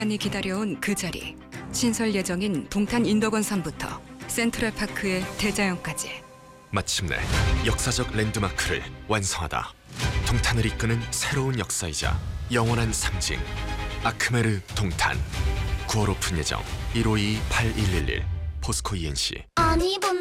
이 기다려온 그 자리. 신설 예정인 동탄 인덕원산부터 센트럴파크의 대자연까지. 마침내 역사적 랜드마크를 완성하다. 동탄을 이끄는 새로운 역사이자 영원한 상징. 아크메르 동탄. 9월 오픈 예정. 152-8111 포스코 ENC.